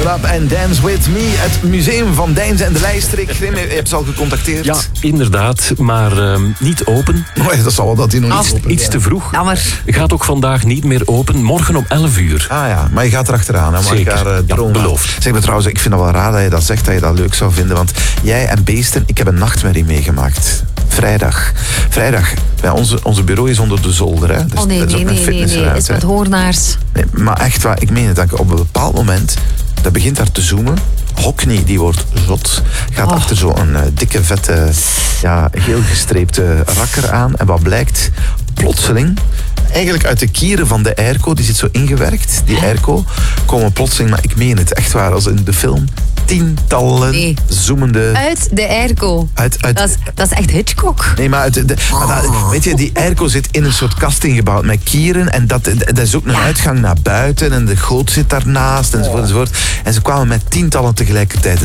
Get Up and Dance With Me. Het museum van Deinze en de Lijstrik. Je hebt ze al gecontacteerd? Ja, inderdaad, maar niet open. Oh, dat zal wel dat hij nog niet open Iets te vroeg. Jammer. Gaat ook vandaag niet meer open. Morgen om 11 uur. Ah ja, maar je gaat erachteraan. Hè? Zeker, beloofd. Zeg me trouwens, ik vind het wel raar dat je dat zegt, dat je dat leuk zou vinden. Want jij en Beesten, ik heb een nachtmerrie meegemaakt. Vrijdag. Ja, onze bureau is onder de zolder. Hè? Dus Nee. Het is met hoornaars. Nee, maar echt waar, ik meen het. Dat op een bepaald moment, dat begint daar te zoomen. Hockney, die wordt zot. Gaat achter zo'n dikke, vette, geel gestreepte rakker aan. En wat blijkt? Plotseling, eigenlijk uit de kieren van de airco, die zit zo ingewerkt, die airco, komen plotseling, maar ik meen het, echt waar, als in de film, tientallen zoemende... Uit de airco. Dat is echt Hitchcock. Nee, maar, weet je, die airco zit in een soort kast ingebouwd met kieren en dat is ook een uitgang naar buiten en de goot zit daarnaast enzovoort. En ze kwamen met tientallen tegelijkertijd.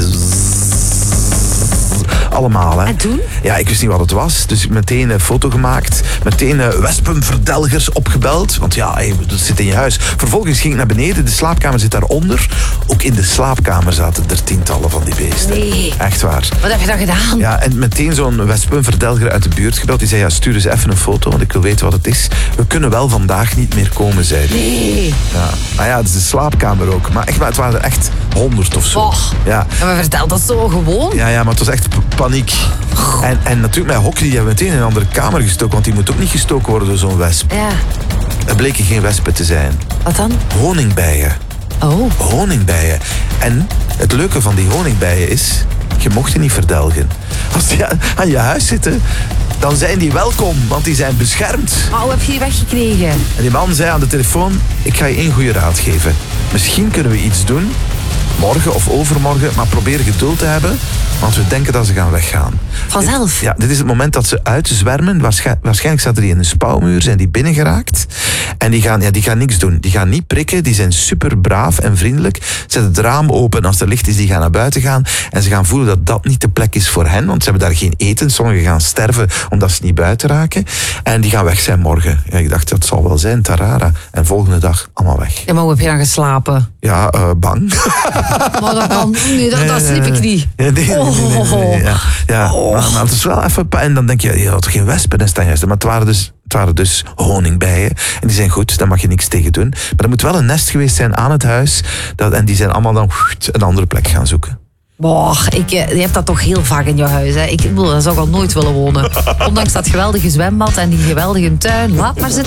Allemaal, hè. En toen? Ja, ik wist niet wat het was. Dus meteen een foto gemaakt. Meteen wespenverdelgers opgebeld. Want ja, dat zit in je huis. Vervolgens ging ik naar beneden. De slaapkamer zit daaronder. Ook in de slaapkamer zaten er tientallen van die beesten. Nee. Echt waar. Wat heb je dan gedaan? Ja, en meteen zo'n wespenverdelger uit de buurt gebeld. Die zei, ja, stuur eens even een foto, want ik wil weten wat het is. We kunnen wel vandaag niet meer komen, zei hij. Nee. Ja. Maar ja, het is de slaapkamer ook. Maar echt, het waren er echt 100 of zo. Ja. En maar vertel dat zo gewoon. Ja, maar het was echt paniek. En natuurlijk met Hockney, die hebben meteen in een andere kamer gestoken, want die moet ook niet gestoken worden door zo'n wesp. Ja. Er bleken geen wespen te zijn. Wat dan? Honingbijen. Oh. Honingbijen. En het leuke van die honingbijen is, je mocht die niet verdelgen. Als die aan je huis zitten, dan zijn die welkom, want die zijn beschermd. Maar hoe heb je die weggekregen? En die man zei aan de telefoon, ik ga je één goede raad geven. Misschien kunnen we iets doen, morgen of overmorgen, maar probeer geduld te hebben, want we denken dat ze gaan weggaan. Vanzelf? Ja, dit is het moment dat ze uitzwermen. Waarschijnlijk zaten die in een spouwmuur, zijn die binnengeraakt. En die gaan niks doen. Die gaan niet prikken, die zijn super braaf en vriendelijk. Zet het raam open, als er licht is, die gaan naar buiten gaan. En ze gaan voelen dat dat niet de plek is voor hen, want ze hebben daar geen eten. Sommigen gaan sterven omdat ze niet buiten raken. En die gaan weg zijn morgen. Ja, ik dacht, dat zal wel zijn, tarara. En volgende dag, allemaal weg. Ja, maar hoe heb je dan geslapen? Ja, bang. Maar dat kan... Nee, dat sliep ik niet. Nee. Ja. Maar het is wel even... En dan denk je, je had geen wespen, is dat juist. Maar het waren dus honingbijen. En die zijn goed, daar mag je niks tegen doen. Maar er moet wel een nest geweest zijn aan het huis. En die zijn allemaal dan een andere plek gaan zoeken. Boah, je hebt dat toch heel vaak in jouw huis. Hè? Daar zou ik al nooit willen wonen. Ondanks dat geweldige zwembad en die geweldige tuin. Laat maar zitten.